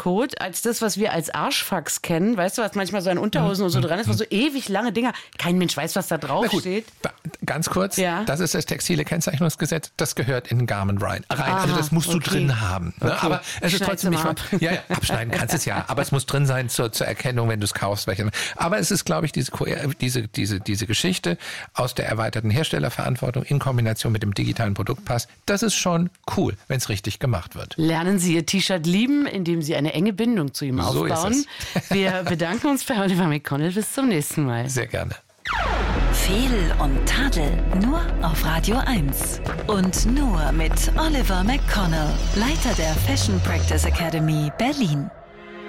QR-Code als das, was wir als Arschfax kennen. Weißt du, was manchmal so an Unterhosen und so dran ist, was so ewig lange Dinger. Kein Mensch weiß, was da drauf steht. Ganz kurz, Ja. das ist das textile Kennzeichnungsgesetz, das gehört in den Garmin rein. Also das musst du drin haben. Ne? Okay. Aber es ist trotzdem nicht mal mal. Ja, abschneiden kannst es ja, aber es muss drin sein zur Erkennung, wenn du es kaufst. Aber es ist, glaube ich, diese Geschichte aus der erweiterten Herstellerverantwortung in Kombination mit dem digitalen Produktpass, das ist schon cool, wenn es richtig gemacht wird. Lernen Sie Ihr T-Shirt lieben, indem Sie eine enge Bindung zu ihm So aufbauen. ist es. Wir bedanken uns bei Oliver McConnell. Bis zum nächsten Mal. Sehr gerne. Fehl und Tadel nur auf Radio 1. Und nur mit Oliver McConnell, Leiter der Fashion Practice Academy Berlin.